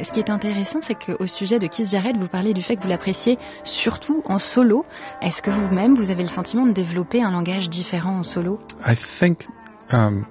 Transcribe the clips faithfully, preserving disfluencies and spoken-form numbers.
ce qui est intéressant, c'est qu'au sujet de Keith Jarrett, vous parlez du fait que vous l'appréciez surtout en solo. Est-ce que vous-même, vous avez le sentiment de développer un langage différent en solo? I think um,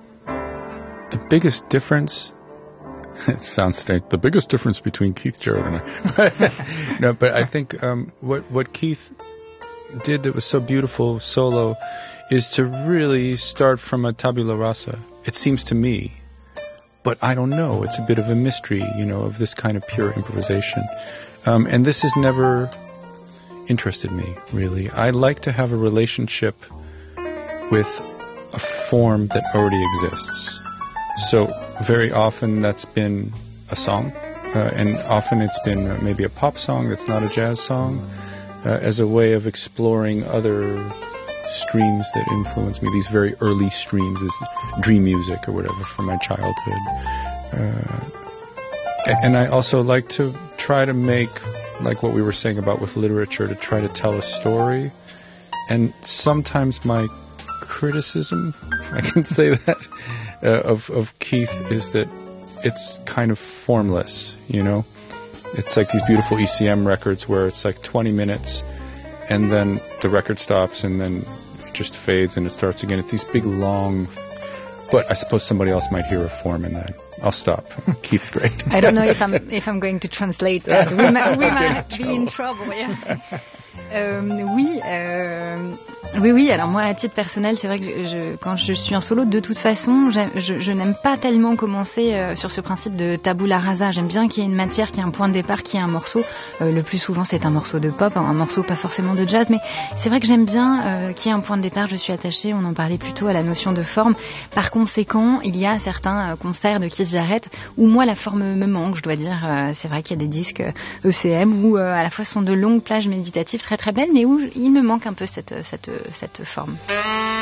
the biggest difference, it sounds strange, the biggest difference between Keith Jarrett and I. No, but I think um, what, what Keith did that was so beautiful solo is to really start from a tabula rasa, it seems to me. But I don't know. It's a bit of a mystery, you know, of this kind of pure improvisation. Um, and this has never interested me, really. I like to have a relationship with a form that already exists. So very often that's been a song, uh, and often it's been uh, maybe a pop song that's not a jazz song, uh, as a way of exploring other streams that influence me, these very early streams, this dream music or whatever from my childhood. Uh, and I also like to try to make, like what we were saying about with literature, to try to tell a story. And sometimes my criticism, I can say that, uh, of, of Keith is that it's kind of formless, you know? It's like these beautiful E C M records where it's like twenty minutes and then the record stops and then it just fades and it starts again. It's these big, long... But I suppose somebody else might hear a form in that. I'll stop. Keith's great. I don't know if I'm if I'm going to translate that. We, ma- we might be in trouble. Yeah. Euh, oui, euh, oui, oui. Alors moi, à titre personnel, c'est vrai que je, je, quand je suis en solo, de toute façon, je, je n'aime pas tellement commencer euh, sur ce principe de tabula rasa. J'aime bien qu'il y ait une matière, qu'il y ait un point de départ, qu'il y ait un morceau. Euh, le plus souvent, c'est un morceau de pop, un morceau pas forcément de jazz, mais c'est vrai que j'aime bien euh, qu'il y ait un point de départ. Je suis attachée, on en parlait plutôt à la notion de forme. Par conséquent, il y a certains euh, concerts de Keith Jarrett où moi la forme me manque, je dois dire. Euh, c'est vrai qu'il y a des disques E C M où euh, à la fois ce sont de longues plages méditatives très très belles, mais où il me manque un peu cette, cette, cette forme.